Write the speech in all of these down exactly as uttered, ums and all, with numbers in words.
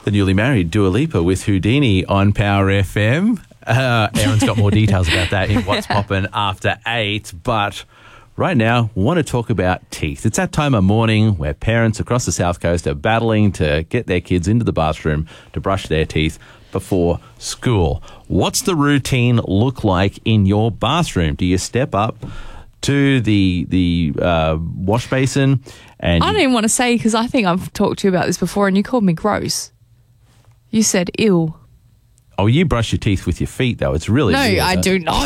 The newly married Dua Lipa with Houdini on Power F M. Uh, Aaron's got more details about that in What's Poppin' after eight. But right now, we want to talk about teeth. It's that time of morning where parents across the South Coast are battling to get their kids into the bathroom to brush their teeth before school. What's the routine look like in your bathroom? Do you step up to the the uh, wash basin? And I don't even want to say, because I think I've talked to you about this before and you called me gross. You said ew. Oh, you brush your teeth with your feet, though. It's really No, weird, I huh? do not.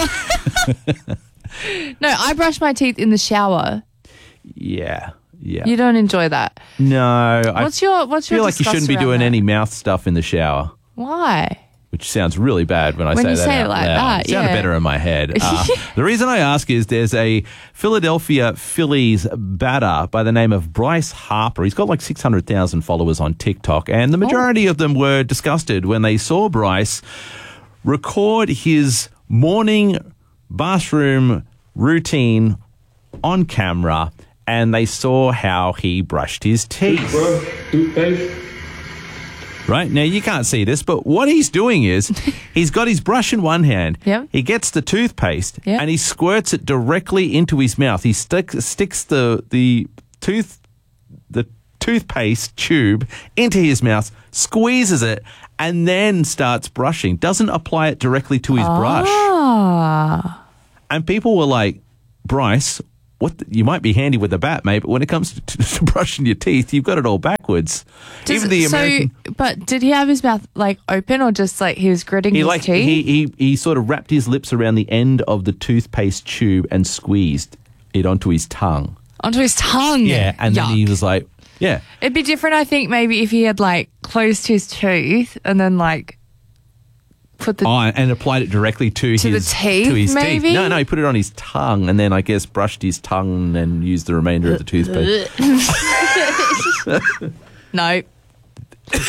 No, I brush my teeth in the shower. Yeah, yeah. You don't enjoy that. No. What's I your what's your feel like you disgust shouldn't be around doing that? any mouth stuff in the shower, Why? which sounds really bad when I When say you that say it out like loud. that, It sounded yeah. better in my head. Uh, the reason I ask is there's a Philadelphia Phillies batter by the name of Bryce Harper. He's got like six hundred thousand followers on TikTok, and the majority of them were disgusted when they saw Bryce record his morning bathroom routine on camera, and they saw how he brushed his teeth. Toothpaste. Right, now you can't see this, but what he's doing is he's got his brush in one hand. Yep. He gets the toothpaste Yep. and he squirts it directly into his mouth. He stick, sticks the the tooth the toothpaste tube into his mouth, squeezes it, and then starts brushing. Doesn't apply it directly to his brush. Ah. And people were like, Bryce, what the, you might be handy with a bat, mate, but when it comes to, to brushing your teeth, you've got it all backwards. Does Even it- the so, American... but did he have his mouth like open or just like he was gritting He his like teeth? he, he he sort of wrapped his lips around the end of the toothpaste tube and squeezed it onto his tongue. Onto his tongue. Yeah, and then he Yuck. was like, yeah. It'd be different, I think, maybe if he had like closed his tooth and then like put the Oh, and applied it directly to, To the his teeth, to his maybe? teeth. No, no, he put it on his tongue and then I guess brushed his tongue and used the remainder of the toothpaste. no.